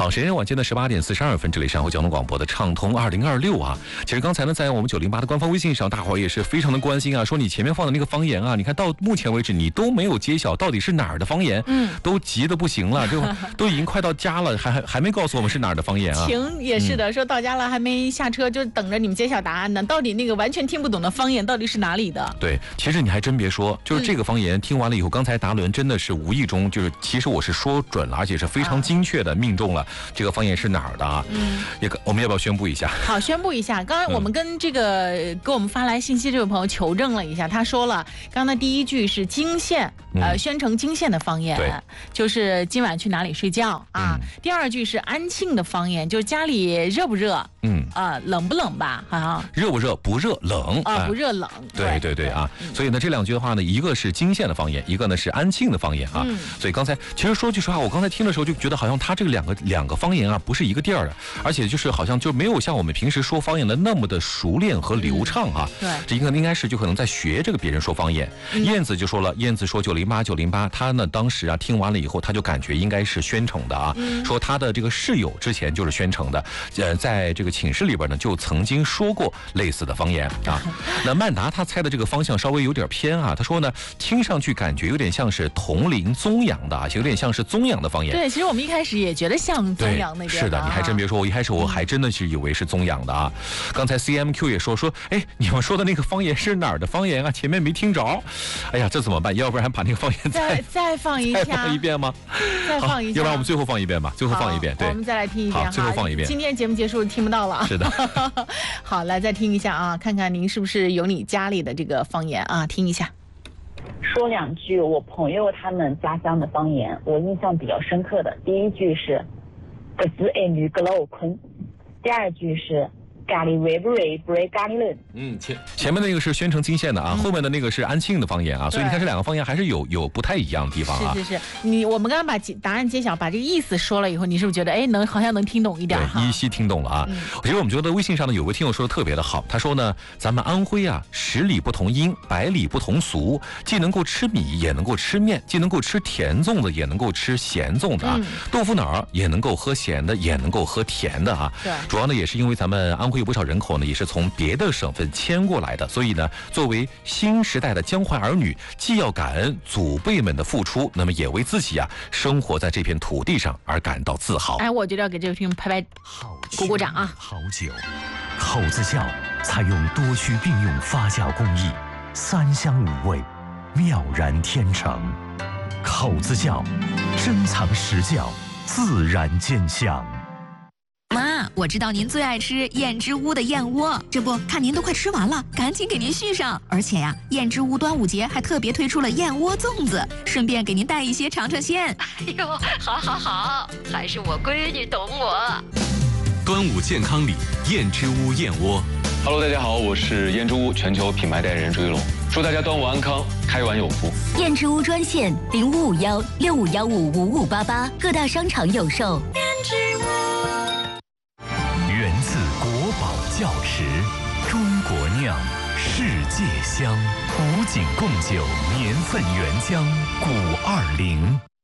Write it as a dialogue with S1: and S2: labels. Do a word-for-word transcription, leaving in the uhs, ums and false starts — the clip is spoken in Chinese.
S1: 好，时间晚间的十八点四十二分，这里是安徽交通广播的畅通二零二六啊。其实刚才呢，在我们九零八的官方微信上，大伙儿也是非常的关心啊，说你前面放的那个方言啊，你看到目前为止你都没有揭晓到底是哪儿的方言，嗯，都急得不行了，就都已经快到家了，还还还没告诉我们是哪儿的方言啊。
S2: 晴也是的，嗯、说到家了还没下车，就等着你们揭晓答案呢。到底那个完全听不懂的方言到底是哪里的？
S1: 对，其实你还真别说，就是这个方言、嗯、听完了以后，刚才达伦真的是无意中，就是其实我是说准了，而且是非常精确的命中了。啊这个方言是哪儿的啊？嗯，也我们要不要宣布一下？
S2: 好，宣布一下。刚刚我们跟这个、嗯、给我们发来信息这位朋友求证了一下，他说了，刚才第一句是泾县，呃，宣城泾县的方言，
S1: 对，
S2: 就是今晚去哪里睡觉啊？嗯、第二句是安庆的方言，就是家里热不热？嗯，啊、呃，冷不冷吧？好像
S1: 热不热？不热冷
S2: 啊、呃，不热冷。
S1: 对对对啊，嗯、所以呢，这两句的话呢，一个是泾县的方言，一个呢是安庆的方言啊。嗯、所以刚才其实说句实话，我刚才听的时候就觉得好像他这个两个两个方言啊不是一个地儿的，而且就是好像就没有像我们平时说方言的那么的熟练和流畅啊。
S2: 嗯、对，
S1: 这一个应该是就可能在学这个别人说方言。嗯、燕子就说了，燕子说九零八九零八，他呢当时啊听完了以后，他就感觉应该是宣城的啊，嗯、说他的这个室友之前就是宣城的，呃，在这个寝室里边呢就曾经说过类似的方言啊。那曼达他猜的这个方向稍微有点偏啊，他说呢听上去感觉有点像是铜陵宗阳的啊，有点像是宗阳的方言。
S2: 对，其实我们一开始也觉得像宗阳那边。
S1: 是的，你还真别说，我一开始我还真的是以为是宗阳的啊。刚才 C M Q 也说说，哎，你们说的那个方言是哪儿的方言啊？前面没听着。哎呀，这怎么办？要不然把那个方言再
S2: 再放一下，
S1: 再放一遍吗？
S2: 再放一下，
S1: 要不然我们最后放一遍吧，最后放一遍。对，
S2: 我们再来听一遍。
S1: 好，最后放一遍。
S2: 今天节目结束听不到了。
S1: 是的。
S2: 好，来再听一下啊，看看您是不是有你家里的这个方言啊？听一下。
S3: 说两句我朋友他们家乡的方言，我印象比较深刻的。第一句是“个子爱女个老坤”，第二句是“咖喱味不味不味咖喱人”。
S1: 嗯，前前面那个是宣城泾县的啊，嗯、后面的那个是安庆的方言啊，所以你看这两个方言还是有有不太一样的地方啊。
S2: 是是是，你我们刚刚把答案揭晓，把这个意思说了以后，你是不是觉得哎能好像能听懂一点？
S1: 对，依稀听懂了啊。嗯、其实我们觉得微信上呢有位听友说的特别的好，他说呢，咱们安徽啊十里不同音，百里不同俗，既能够吃米也能够吃面，既能够吃甜粽子也能够吃咸粽子啊，嗯、豆腐脑也能够喝咸的，也能够喝甜的啊。
S2: 对，
S1: 主要呢也是因为咱们安徽有不少人口呢也是从别的省份迁过来的。所以呢，作为新时代的江淮儿女，既要感恩祖辈们的付出，那么也为自己啊生活在这片土地上而感到自豪。
S2: 哎，我觉得要给这位听众拍拍鼓鼓掌啊！
S4: 好酒，口子窖采用多区并用发酵工艺，三香五味，妙然天成。口子窖，珍藏实窖，自然见香。
S5: 妈，我知道您最爱吃燕之屋的燕窝，这不看您都快吃完了，赶紧给您续上。而且呀、啊，燕之屋端午节还特别推出了燕窝粽子，顺便给您带一些尝尝鲜。
S6: 哎呦，好好好，还是我闺女懂我。
S7: 端午健康礼，燕之屋燕窝。
S8: Hello， 大家好，我是燕之屋全球品牌代言人朱一龙，祝大家端午安康，开碗有福。
S9: 燕之屋专线零五五幺六五幺五五五八八，各大商场有售。燕之屋。
S4: 源自国宝窖池，中国酿，世界香，古井贡酒年份原浆，古二零。